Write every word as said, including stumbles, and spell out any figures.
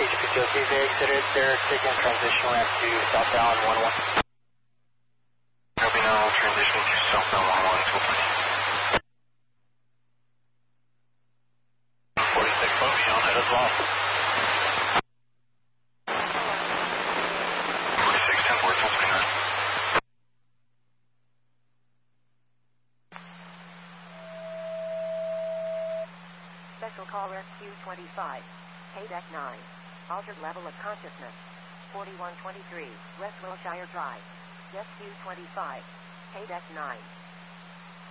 H P T O C, they exited their taking transition ramp to southbound one one. Copy now, transitioning to southbound one one, two three. forty-six Bogey on that as well. forty-six ten four, two three nine. Special call Rescue twenty-five, K D E C nine, altered level of consciousness, forty-one twenty-three, West Wilshire Drive, Rescue twenty-five, K D E C nine.